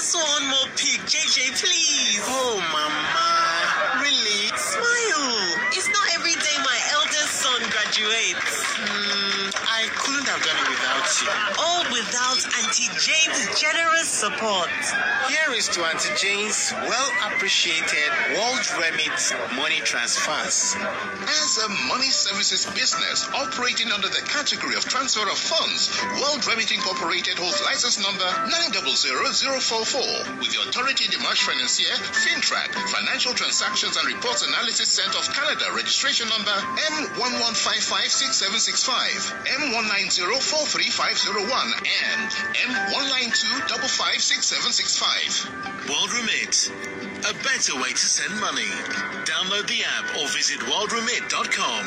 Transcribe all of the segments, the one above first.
Just one more peek, JJ, please. Oh, Mama. Really? Smile. It's not every day my eldest son graduates. I couldn't have done it without you. All without Auntie Jane's generous support. Here is to Auntie Jane's well-appreciated World Remit money transfers. As a money services business operating under the category of transfer of funds, World Remit Incorporated holds license number 900044 with the Autorité des Marchés Financiers, FinTrack, Financial Transactions and Reports Analysis Center of Canada, registration number M11556765, M19043501, and M192556765. World Remit, a better way to send money. Download the app or visit worldremit.com.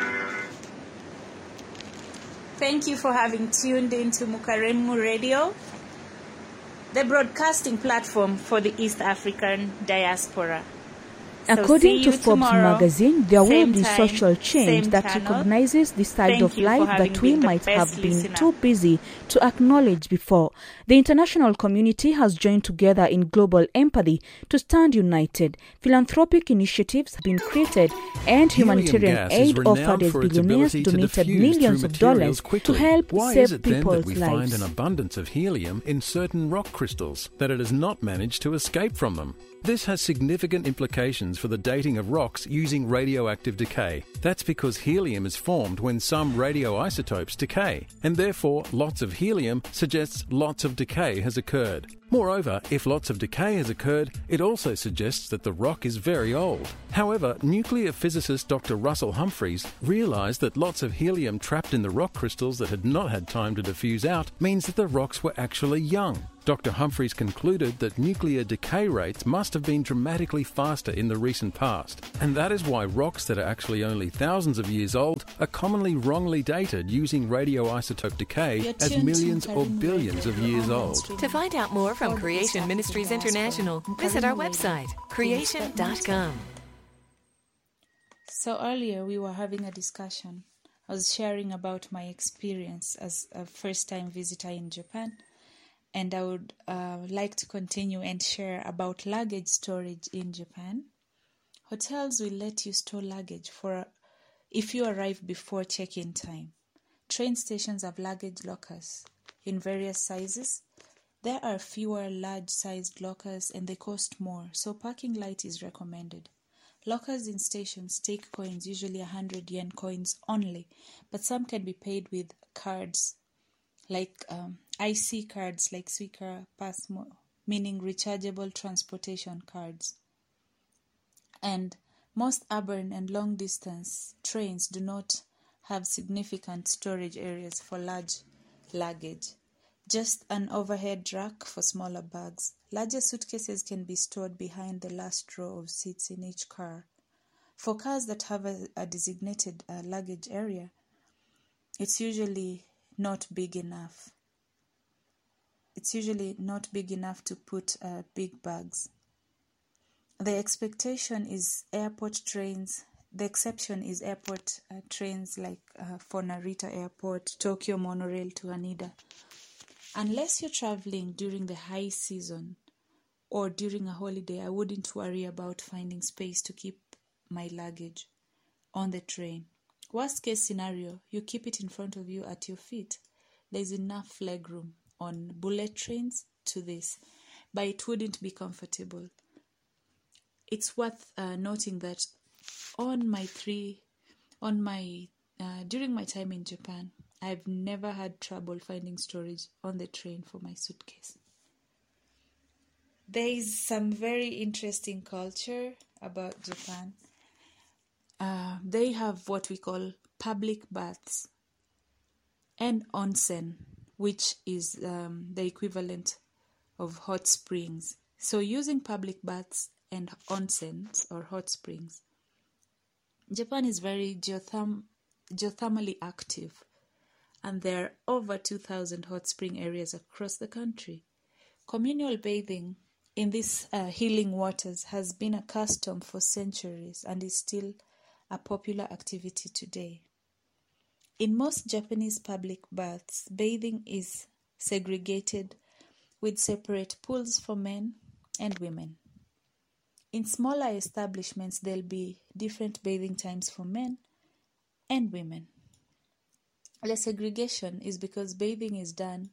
Thank you for having tuned into Mukaremu Radio, the broadcasting platform for the East African diaspora. According to Forbes tomorrow, magazine, there will be time, social change that channel. recognizes the side Thank of you life for having that we been the might best have been listener. too busy to acknowledge before. The international community has joined together in global empathy to stand united. Philanthropic initiatives have been created and humanitarian aid offered as billionaires donated millions of dollars to help Why save is it then people's that we lives. find an abundance of helium in certain rock crystals, that it has not managed to escape from them? This has significant implications for the dating of rocks using radioactive decay. That's because helium is formed when some radioisotopes decay, and therefore lots of helium suggests lots of decay has occurred. Moreover, if lots of decay has occurred, it also suggests that the rock is very old. However, nuclear physicist Dr. Russell Humphreys realised that lots of helium trapped in the rock crystals that had not had time to diffuse out means that the rocks were actually young. Dr. Humphreys concluded that nuclear decay rates must have been dramatically faster in the recent past, and that is why rocks that are actually only thousands of years old are commonly wrongly dated using radioisotope decay as millions or billions of years old. To find out more from Creation Ministries International, visit our website, creation.com. So earlier we were having a discussion. I was sharing about my experience as a first-time visitor in Japan. And I would like to continue and share about luggage storage in Japan. Hotels will let you store luggage if you arrive before check-in time. Train stations have luggage lockers in various sizes. There are fewer large-sized lockers and they cost more, so parking light is recommended. Lockers in stations take coins, usually 100 yen coins only, but some can be paid with cards like IC cards like Suica, Passmo, meaning rechargeable transportation cards. And most urban and long distance trains do not have significant storage areas for large luggage, just an overhead rack for smaller bags. Larger suitcases can be stored behind the last row of seats in each car. For cars that have a designated luggage area, it's usually not big enough. It's usually not big enough to put big bags. The exception is airport trains like for Narita Airport, Tokyo Monorail to Haneda. Unless you're traveling during the high season or during a holiday, I wouldn't worry about finding space to keep my luggage on the train. Worst case scenario, you keep it in front of you at your feet. There's enough legroom on bullet trains to this, but it wouldn't be comfortable. It's worth noting that during my time in Japan, I've never had trouble finding storage on the train for my suitcase. There is some very interesting culture about Japan. They have what we call public baths and onsen, which is the equivalent of hot springs. So using public baths and onsens or hot springs, Japan is very geothermally active, and there are over 2,000 hot spring areas across the country. Communal bathing in these healing waters has been a custom for centuries and is still a popular activity today. In most Japanese public baths, bathing is segregated with separate pools for men and women. In smaller establishments, there'll be different bathing times for men and women. The segregation is because bathing is done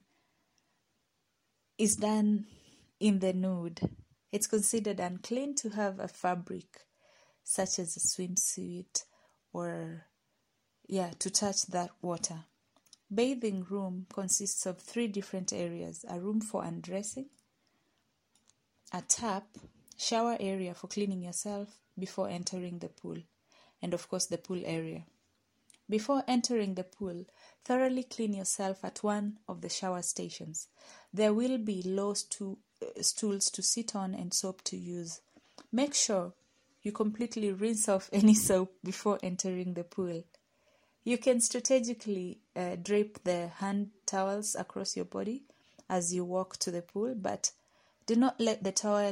in the nude. It's considered unclean to have a fabric such as a swimsuit or to touch that water. Bathing room consists of 3 different areas: a room for undressing, a tap, shower area for cleaning yourself before entering the pool, and of course the pool area. Before entering the pool, thoroughly clean yourself at one of the shower stations. There will be low stools to sit on and soap to use. Make sure you completely rinse off any soap before entering the pool. You can strategically drape the hand towels across your body as you walk to the pool, but do not let the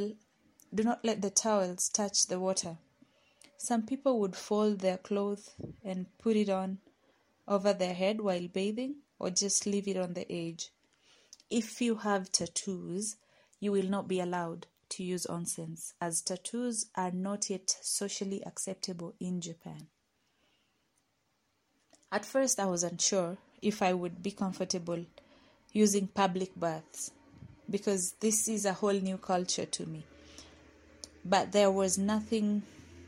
towels touch the water. Some people would fold their clothes and put it on over their head while bathing, or just leave it on the edge. If you have tattoos, you will not be allowed to use onsens, as tattoos are not yet socially acceptable in Japan. At first, I was unsure if I would be comfortable using public baths, because this is a whole new culture to me. But there was nothing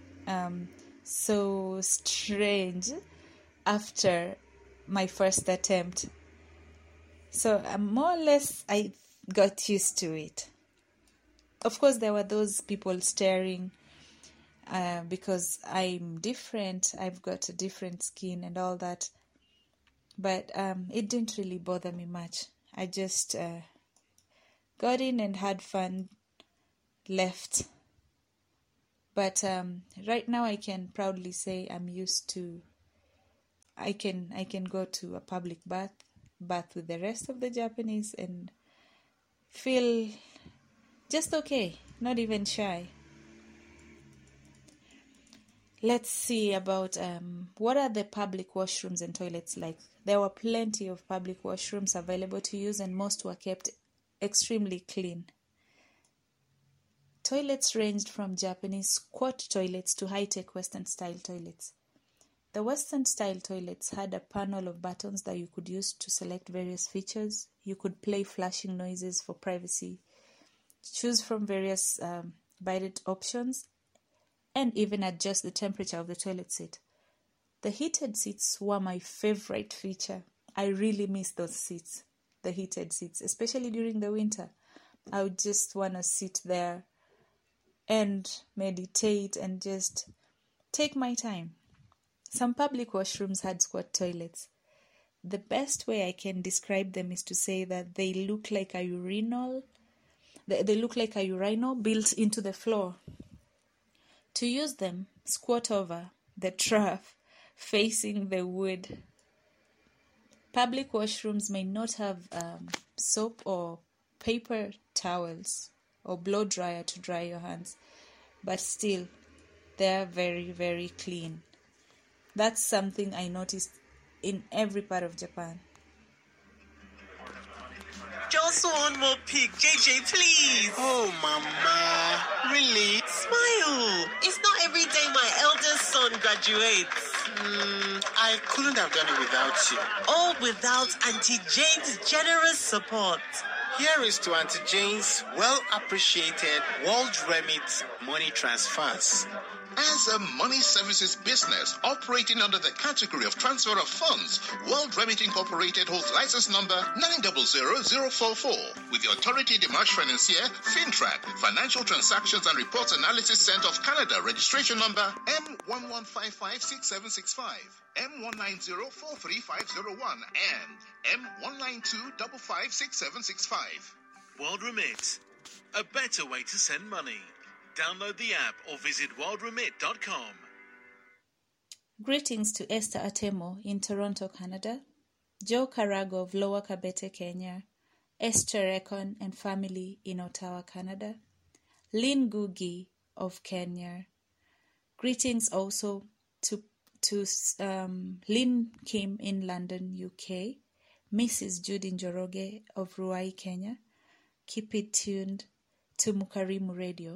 so strange after my first attempt. So more or less I got used to it. Of course, there were those people staring because I'm different. I've got a different skin and all that. But it didn't really bother me much. I just got in and had fun, left. But right now I can proudly say I'm used to, I can go to a public bath with the rest of the Japanese and feel just okay, not even shy. Let's see about what are the public washrooms and toilets like. There were plenty of public washrooms available to use, and most were kept extremely clean. Toilets ranged from Japanese squat toilets to high-tech Western-style toilets. The Western-style toilets had a panel of buttons that you could use to select various features. You could play flashing noises for privacy, choose from various bided options, and even adjust the temperature of the toilet seat. The heated seats were my favorite feature. I really miss those seats, the heated seats, especially during the winter. I would just want to sit there and meditate and just take my time. Some public washrooms had squat toilets. The best way I can describe them is to say that they look like a urinal. They look like a urinal built into the floor. To use them, squat over the trough facing the wood. Public washrooms may not have soap or paper towels or blow dryer to dry your hands, but still, they're very, very clean. That's something I noticed in every part of Japan. Just one more pic, JJ, please. Oh, Mama. Really? Smile. It's not every day my eldest son graduates. I couldn't have done it without you. All without Auntie Jane's generous support. Here is to Auntie Jane's well-appreciated World Remit money transfers. As a money services business operating under the category of transfer of funds, World Remit Incorporated holds license number 900044 with the Autorité des Marchés Financiers, FINTRAC, Financial Transactions and Reports Analysis Center of Canada, registration number M11556765, M19043501, and M192556765. World Remit, a better way to send money. Download the app or visit worldremit.com. Greetings to Esther Atemo in Toronto, Canada, Joe Carago of Lower Kabete, Kenya, Esther Recon and family in Ottawa, Canada, Lynn Gugi of Kenya. Greetings also to Lynn Kim in London, UK, Mrs. Judy Njoroge of Ruai, Kenya, keep it tuned to Mukarimu Radio,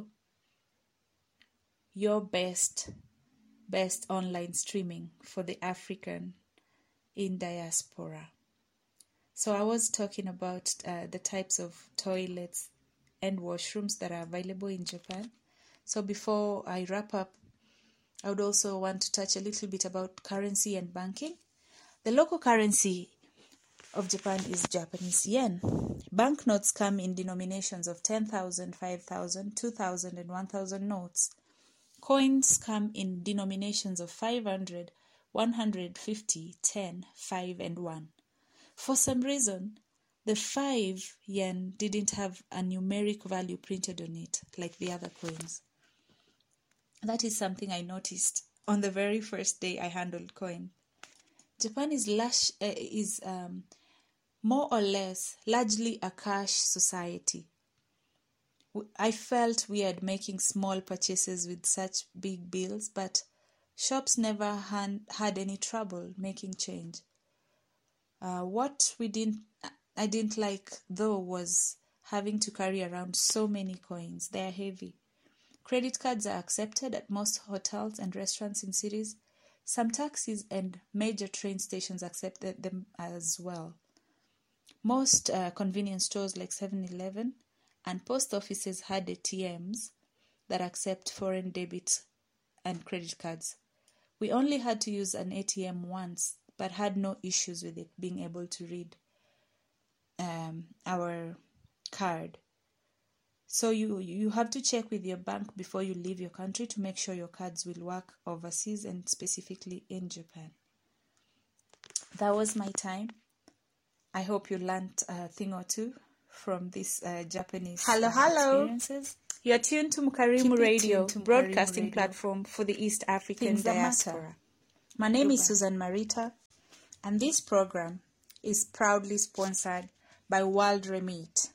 your best online streaming for the African in diaspora. So I was talking about the types of toilets and washrooms that are available in Japan. So before I wrap up, I would also want to touch a little bit about currency and banking. The local currency of Japan is Japanese yen. Banknotes come in denominations of 10,000, 5,000, 2,000, and 1,000 notes. Coins come in denominations of 500, 150, 10, 5, and 1. For some reason, the 5 yen didn't have a numeric value printed on it like the other coins. That is something I noticed on the very first day I handled coin. Japan is more or less largely a cash society. I felt weird making small purchases with such big bills, but shops never had any trouble making change. What I didn't like though was having to carry around so many coins. They are heavy. Credit cards are accepted at most hotels and restaurants in cities. Some taxis and major train stations accepted them as well. Most convenience stores like 7-Eleven and post offices had ATMs that accept foreign debit and credit cards. We only had to use an ATM once, but had no issues with it being able to read our card. So you have to check with your bank before you leave your country to make sure your cards will work overseas and specifically in Japan. That was my time. I hope you learned a thing or two from this Japanese experiences. You are tuned to Mukarimu Radio, broadcasting platform for the East African diaspora. My name is Susan Marita, and this program is proudly sponsored by World Remit.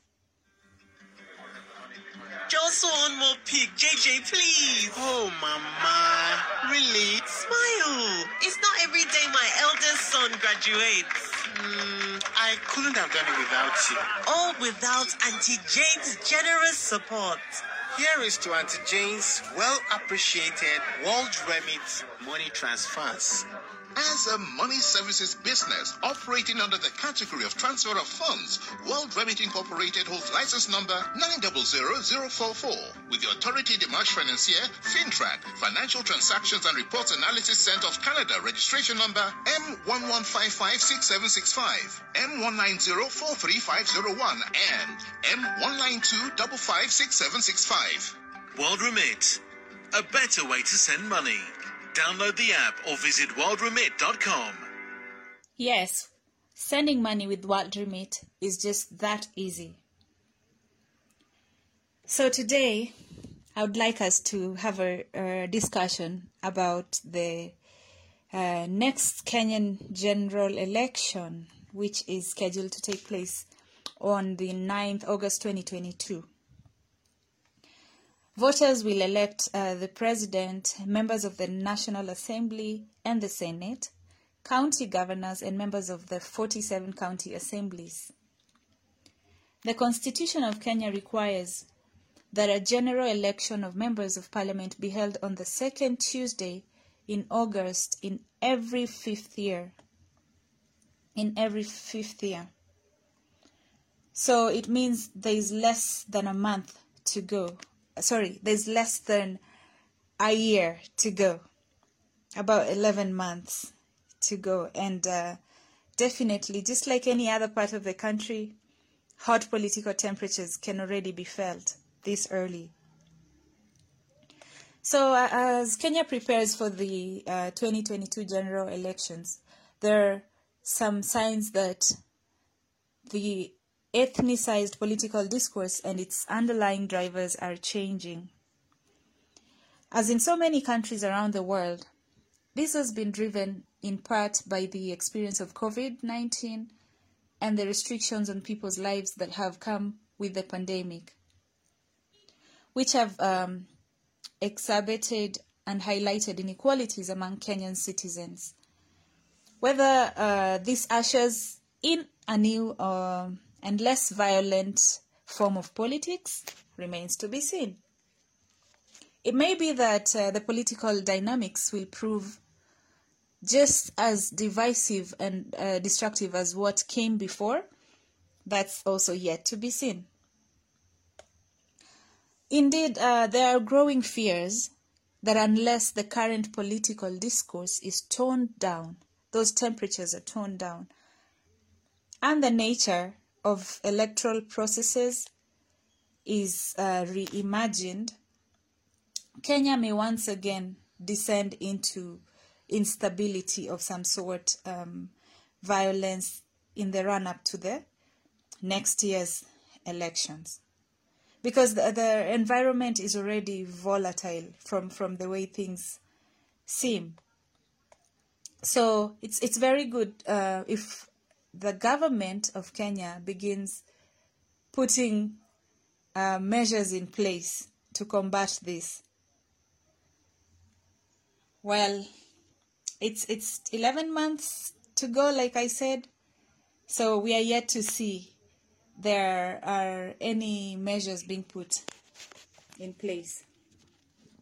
Just one more pic, JJ, please. Oh, Mama. Really? Smile. It's not every day my eldest son graduates. I couldn't have done it without you. All without Auntie Jane's generous support. Here is to Auntie Jane's well-appreciated World Remit money transfers. As a money services business operating under the category of transfer of funds, World Remit Incorporated holds license number 900044 with the Autorité des Marchés Financiers, FINTRAC, Financial Transactions and Reports Analysis Center of Canada, registration number M11556765, M19043501, and M192556765. World Remit, a better way to send money. Download the app or visit worldremit.com. Yes, sending money with World Remit is just that easy. So today, I would like us to have a discussion about the next Kenyan general election, which is scheduled to take place on the 9th August 2022. Voters will elect the President, members of the National Assembly and the Senate, county governors, and members of the 47 county assemblies. The Constitution of Kenya requires that a general election of members of Parliament be held on the second Tuesday in August in every fifth year. So it means there is less than a month to go. There's less than a year to go, about 11 months to go. And definitely, just like any other part of the country, hot political temperatures can already be felt this early. So as Kenya prepares for the 2022 general elections, there are some signs that the ethnicized political discourse and its underlying drivers are changing. As in so many countries around the world, this has been driven in part by the experience of COVID-19 and the restrictions on people's lives that have come with the pandemic, which have exacerbated and highlighted inequalities among Kenyan citizens. Whether this ushers in a new and less violent form of politics remains to be seen. It may be that the political dynamics will prove just as divisive and destructive as what came before. That's also yet to be seen. Indeed, there are growing fears that unless the current political discourse is toned down, those temperatures are toned down, and the nature of electoral processes is reimagined, Kenya may once again descend into instability of some sort, violence in the run-up to the next year's elections. Because the environment is already volatile from the way things seem. So it's very good if the government of Kenya begins putting measures in place to combat this. Well, it's 11 months to go, like I said, so we are yet to see there are any measures being put in place.